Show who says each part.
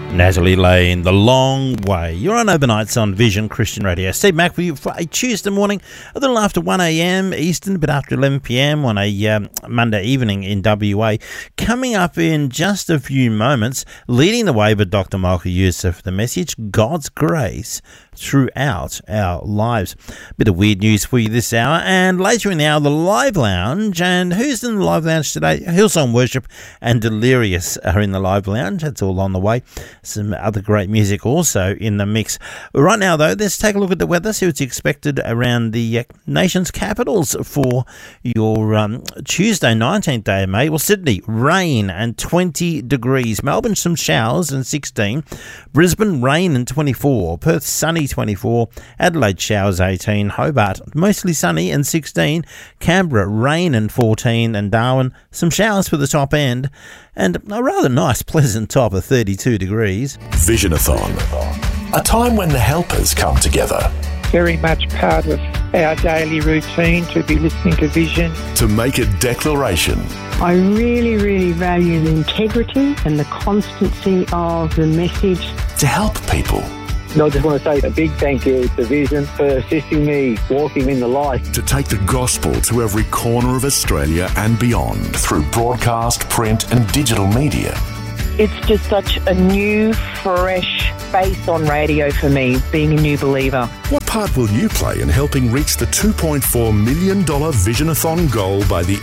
Speaker 1: Natalie Lane, The Long Way. You're on Overnights on Vision Christian Radio. Steve Mack with you for a Tuesday morning, a little after 1am Eastern, a bit after 11pm on a Monday evening in WA. Coming up in just a few moments, leading the way with Dr. Michael Youssef, the message, God's Grace Throughout Our Lives. Bit of weird news for you this hour, and later in the hour, the Live Lounge. And who's in the Live Lounge today? Hillsong Worship and Delirious are in the Live Lounge. That's all on the way. Some other great music also in the mix. Right now, though, let's take a look at the weather, see what's expected around the nation's capitals for your Tuesday, 19th day of May. Well, Sydney, rain and 20 degrees. Melbourne, some showers and 16. Brisbane, rain and 24. Perth, sunny, 24. Adelaide, showers, 18. Hobart, mostly sunny and 16. Canberra, rain and 14. And Darwin, some showers for the top end. And a rather nice, pleasant top of 32 degrees.
Speaker 2: Visionathon, a time when the helpers come together.
Speaker 3: Very much part of our daily routine to be listening to Vision.
Speaker 2: To make a declaration.
Speaker 4: I really, really value the integrity and the constancy of the message.
Speaker 2: To help people.
Speaker 5: I just want to say a big thank you to Vision for assisting me walking in the light.
Speaker 2: To take the gospel to every corner of Australia and beyond through broadcast, print and digital media.
Speaker 6: It's just such a new, fresh face on radio for me, being a new believer.
Speaker 2: What part will you play in helping reach the $2.4 million Visionathon goal by the